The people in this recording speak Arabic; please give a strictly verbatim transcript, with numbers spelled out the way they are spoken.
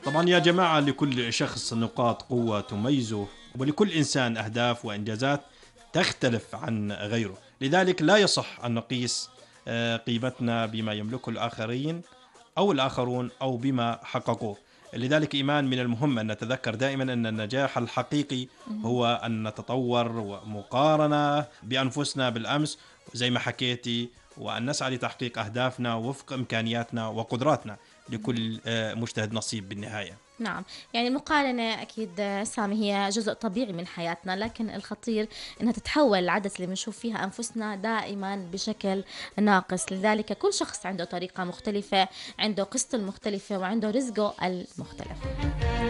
طبعا يا جماعة، لكل شخص نقاط قوة تميزه، ولكل إنسان أهداف وإنجازات تختلف عن غيره. لذلك لا يصح أن نقيس آه، قيمتنا بما يملكه الآخرين أو الآخرون أو بما حققوه. لذلك إيمان من المهم أن نتذكر دائما أن النجاح الحقيقي مهم. هو أن نتطور ومقارنة بأنفسنا بالأمس زي ما حكيتي، وأن نسعى لتحقيق أهدافنا وفق إمكانياتنا وقدراتنا. لكل آه، مجتهد نصيب بالنهاية. نعم، يعني المقارنة أكيد آه، سامي هي جزء طبيعي من حياتنا، لكن الخطير إنها تتحول العادة اللي بنشوف فيها أنفسنا دائما بشكل ناقص. لذلك كل شخص عنده طريقة مختلفة، عنده قصته المختلفة، وعنده رزقه المختلف.